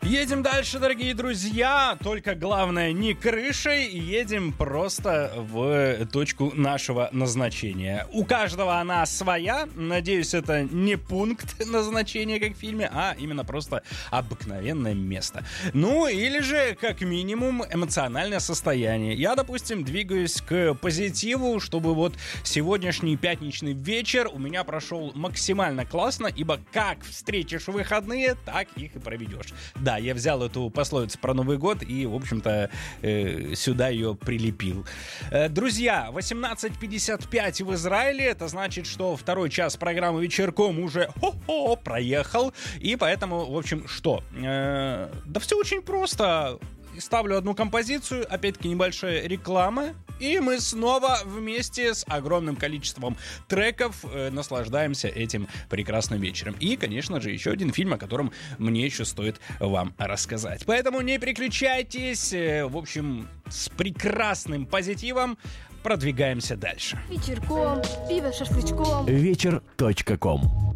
Едем дальше, дорогие друзья. Только главное не крышей. Едем просто в точку нашего назначения. У каждого она своя. Надеюсь, это не пункт назначения, как в фильме, а именно просто обыкновенное место. Ну, или же, как минимум, эмоциональное состояние. Я, допустим, двигаюсь к позитиву, чтобы вот сегодняшний пятничный вечер у меня прошел максимально классно, ибо как встретишь выходные, так их и проведешь. Да, я взял эту пословицу про Новый год и, в общем-то, сюда ее прилепил. Друзья, 18:55 в Израиле. Это значит, что второй час программы «Вечерком» уже проехал. И поэтому, в общем, что? Да все очень просто. Ставлю одну композицию, опять-таки небольшая реклама, и мы снова вместе с огромным количеством треков наслаждаемся этим прекрасным вечером. И, конечно же, еще один фильм, о котором мне еще стоит вам рассказать. Поэтому не переключайтесь. В общем, с прекрасным позитивом продвигаемся дальше. Вечерком, пиво с шашлычком. Вечер.ком